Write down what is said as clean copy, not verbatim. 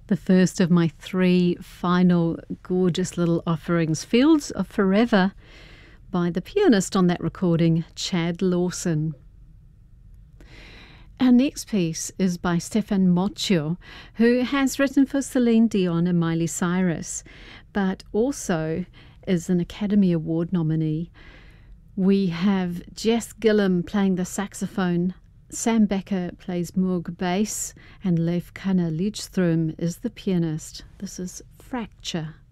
The first of my three final gorgeous little offerings, Fields of Forever, by the pianist on that recording, Chad Lawson. Our next piece is by Stefan Moccio, who has written for Celine Dion and Miley Cyrus, but also is an Academy Award nominee. We have Jess Gillum playing the saxophone, Sam Becker plays Moog bass, and Leif Kanner Lidström is the pianist. This is Fracture.